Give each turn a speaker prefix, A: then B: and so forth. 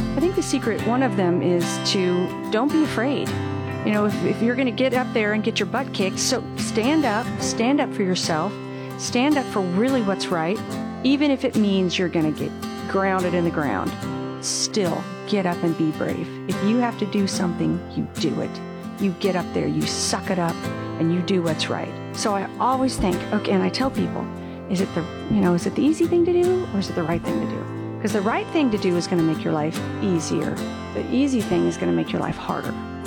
A: I think the secret, one of them is to don't be afraid. You know, if you're going to get up there and get your butt kicked, so stand up for yourself, stand up for really what's right, even if it means you're going to get grounded in the ground. Still, get up and be brave. If you have to do something, you do it. You get up there, you suck it up, and you do what's right. So I always think, okay, and I tell people, is it the easy thing to do, or is it the right thing to do? Because the right thing to do is going to make your life easier. The easy thing is going to make your life harder.